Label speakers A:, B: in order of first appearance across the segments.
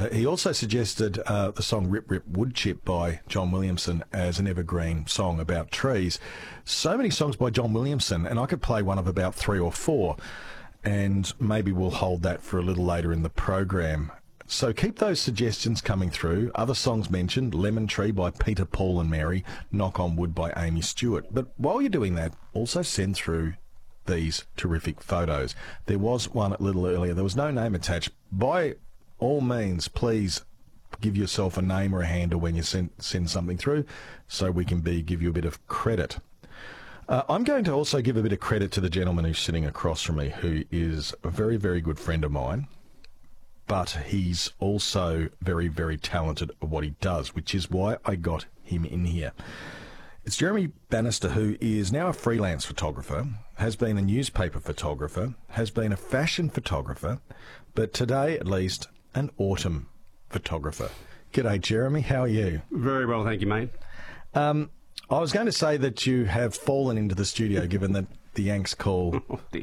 A: He also suggested the song Rip Rip Wood Chip by John Williamson as an evergreen song about trees. So many songs by John Williamson, and I could play one of about 3 or 4, and maybe we'll hold that for a little later in the program. So keep those suggestions coming through. Other songs mentioned, Lemon Tree by Peter, Paul and Mary, Knock on Wood by Amy Stewart. But while you're doing that, also send through these terrific photos. There was one a little earlier. There was no name attached. By all means, please give yourself a name or a handle when you send something through so we can give you a bit of credit. I'm going to also give a bit of credit to the gentleman who's sitting across from me, who is a very, very good friend of mine. But he's also very, very talented at what he does, which is why I got him in here. It's Jeremy Bannister, who is now a freelance photographer, has been a newspaper photographer, has been a fashion photographer, but today, at least, an autumn photographer. G'day, Jeremy. How are you?
B: Very well, thank you, mate.
A: I was going to say that you have fallen into the studio, given that the Yanks call...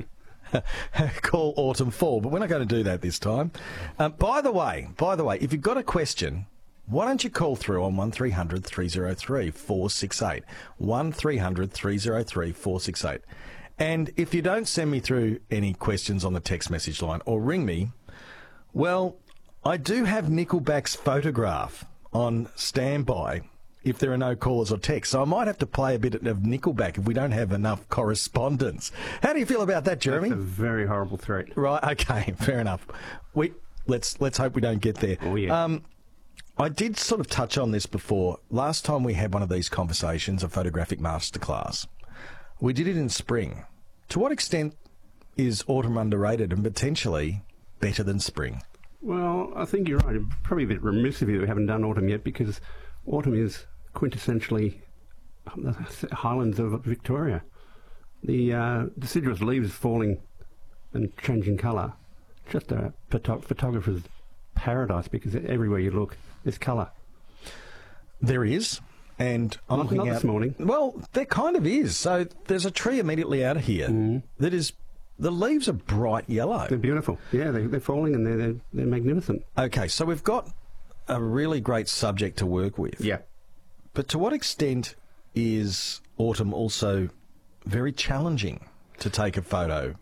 A: call autumn fall, but we're not going to do that this time. By the way, if you've got a question, why don't you call through on 1300 303 468, 1300 303 468. And if you don't send me through any questions on the text message line or ring me, well, I do have Nickelback's photograph on standby if there are no callers or texts. So I might have to play a bit of Nickelback if we don't have enough correspondence. How do you feel about that, Jeremy?
B: That's a very horrible threat.
A: Right, okay, fair enough. Let's hope we don't get there.
B: Oh, yeah.
A: I did sort of touch on this before. Last time we had one of these conversations, a photographic masterclass, we did it in spring. To what extent is autumn underrated and potentially better than spring?
B: Well, I think you're right. It's probably a bit remiss of you that we haven't done autumn yet, because autumn is quintessentially the highlands of Victoria. The deciduous leaves falling and changing colour. Just a photographer's paradise, because everywhere you look, there's colour.
A: There is. And I'm looking
B: not
A: out
B: this morning.
A: Well, there kind of is. So there's a tree immediately out of here that is... The leaves are bright yellow.
B: They're beautiful. Yeah, they're falling and they're magnificent.
A: Okay, so we've got a really great subject to work with.
B: Yeah.
A: But to what extent is autumn also very challenging to take a photo